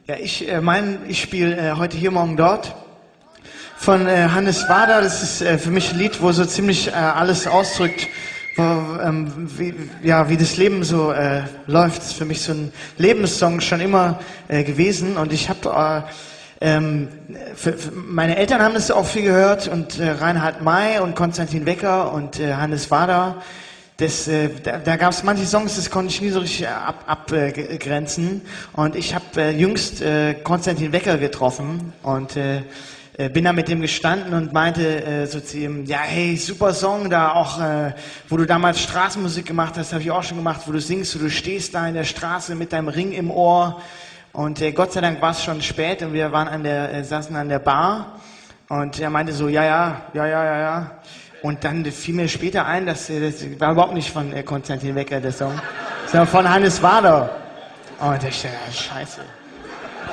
Ja, ich spiele heute hier, morgen dort. Von Hannes Wader, das ist für mich ein Lied, wo so ziemlich alles ausdrückt, wie das Leben so läuft. Das ist für mich so ein Lebenssong schon immer gewesen. Und ich habe, meine Eltern haben das auch viel gehört und Reinhard May und Konstantin Wecker und Hannes Wader. Da gab es manche Songs, das konnte ich nie so richtig abgrenzen. Und ich habe jüngst Konstantin Wecker getroffen und bin da mit dem gestanden und meinte so zu ihm, ja hey, super Song da auch, wo du damals Straßenmusik gemacht hast, habe ich auch schon gemacht, wo du singst, wo du stehst da in der Straße mit deinem Ring im Ohr. Und Gott sei Dank war es schon spät und wir waren saßen an der Bar und er meinte so, ja. Und dann fiel mir später ein, das war überhaupt nicht von Konstantin Wecker, der Song, sondern von Hannes Wader. Und ich dachte, ja, scheiße.